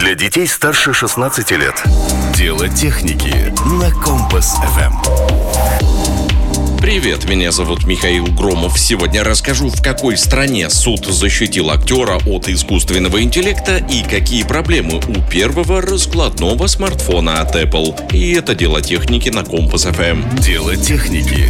Для детей старше 16 лет. Дело техники на Компас ФМ. Привет, меня зовут Михаил Громов. Сегодня расскажу, в какой стране суд защитил актера от искусственного интеллекта и какие проблемы у первого раскладного смартфона от Apple. И это дело техники на Компас ФМ. Дело техники.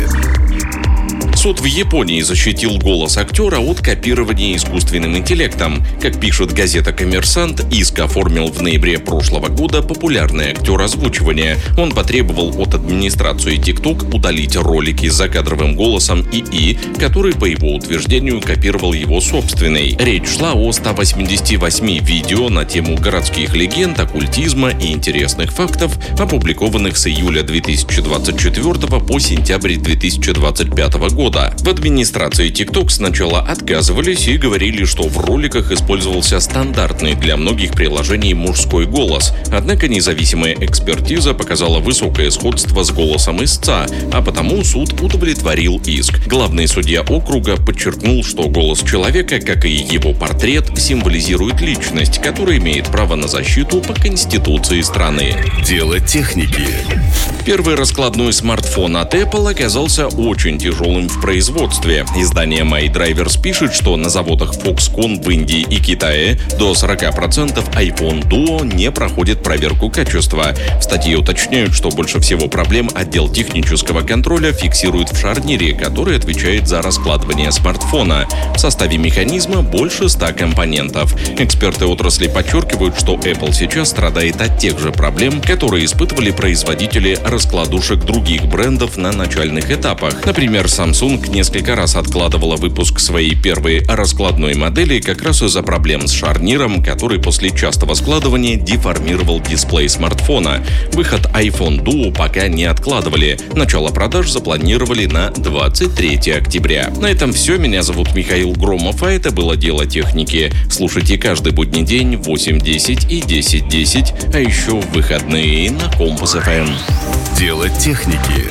Суд в Японии защитил голос актера от копирования искусственным интеллектом. Как пишет газета «Коммерсант», иск оформил в ноябре прошлого года популярный актер озвучивания. Он потребовал от администрации TikTok удалить ролики с закадровым голосом ИИ, который, по его утверждению, копировал его собственный. Речь шла о 188 видео на тему городских легенд, оккультизма и интересных фактов, опубликованных с июля 2024 по сентябрь 2025 года. В администрации TikTok сначала отказывались и говорили, что в роликах использовался стандартный для многих приложений мужской голос. Однако независимая экспертиза показала высокое сходство с голосом истца, а потому суд удовлетворил иск. Главный судья округа подчеркнул, что голос человека, как и его портрет, символизирует личность, которая имеет право на защиту по Конституции страны. Дело техники. Первый раскладной смартфон от Apple оказался очень тяжелым в производстве. Издание MyDrivers пишет, что на заводах Foxconn в Индии и Китае до 40% iPhone Duo не проходит проверку качества. В статье уточняют, что больше всего проблем отдел технического контроля фиксирует в шарнире, который отвечает за раскладывание смартфона. В составе механизма больше 100 компонентов. Эксперты отрасли подчеркивают, что Apple сейчас страдает от тех же проблем, которые испытывали производители раскладушек других брендов на начальных этапах. Например, Samsung несколько раз откладывала выпуск своей первой раскладной модели как раз из-за проблем с шарниром, который после частого складывания деформировал дисплей смартфона. Выход iPhone Duo пока не откладывали. Начало продаж запланировали на 23 октября. На этом все. Меня зовут Михаил Громов, а это было «Дело техники». Слушайте каждый будний день в 8:10 и 10:10, а еще в выходные на Компас ФМ. Дело техники.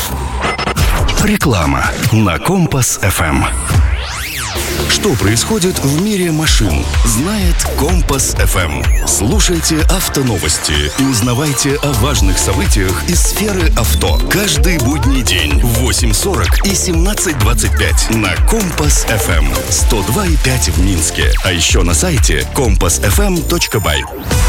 Реклама на Компас ФМ. Что происходит в мире машин, знает Компас ФМ. Слушайте автоновости и узнавайте о важных событиях из сферы авто. Каждый будний день в 8:40 и 17:25 на Компас ФМ. 102,5 в Минске. А еще на сайте compassfm.by.